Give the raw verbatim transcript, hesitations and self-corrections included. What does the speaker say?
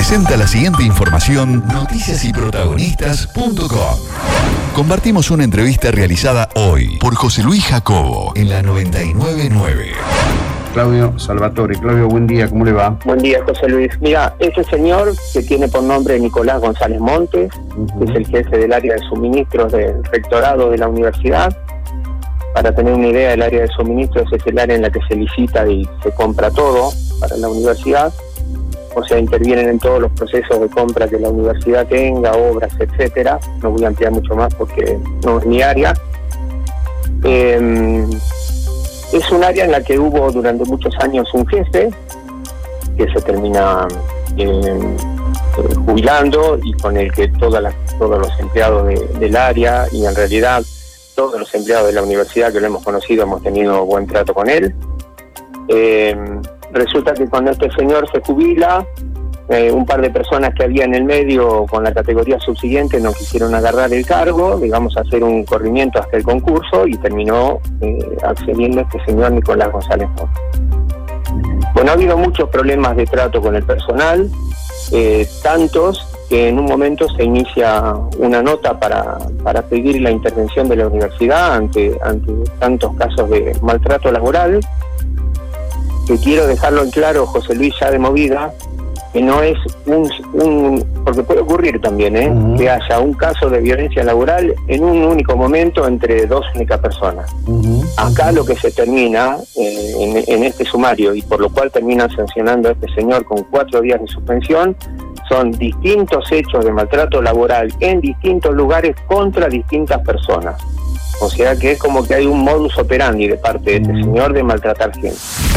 Presenta la siguiente información noticias y protagonistas punto com. Compartimos una entrevista realizada hoy por José Luis Jacobo en la noventa y nueve punto nueve. Claudio Salvatore. Claudio, buen día, ¿cómo le va? Buen día, José Luis. Mira, ese señor que tiene por nombre Nicolás González Montes, uh-huh. que es el jefe del área de suministros del rectorado de la universidad. Para tener una idea, el área de suministros es el área en la que se licita y se compra todo para la universidad. O sea, intervienen en todos los procesos de compra que la universidad tenga, obras, etcétera. No voy a ampliar mucho más porque no es mi área. Eh, es un área en la que hubo durante muchos años un jefe que se termina eh, jubilando y con el que todas las, todos los empleados de, del área y en realidad todos los empleados de la universidad que lo hemos conocido hemos tenido buen trato con él. Eh, resulta que cuando este señor se jubila, eh, un par de personas que había en el medio con la categoría subsiguiente no quisieron agarrar el cargo, digamos, hacer un corrimiento hasta el concurso y terminó eh, accediendo este señor Nicolás González Montes. Bueno, ha habido muchos problemas de trato con el personal, eh, tantos que en un momento se inicia una nota para, para pedir la intervención de la universidad ante, ante tantos casos de maltrato laboral, que quiero dejarlo en claro, José Luis, ya de movida, que no es un, un porque puede ocurrir también, ¿eh? Uh-huh. que haya un caso de violencia laboral en un único momento entre dos únicas personas. Uh-huh. Acá lo que se termina eh, en, en este sumario, y por lo cual terminan sancionando a este señor con cuatro días de suspensión, son distintos hechos de maltrato laboral en distintos lugares contra distintas personas. O sea que es como que hay un modus operandi de parte de este señor de maltratar gente.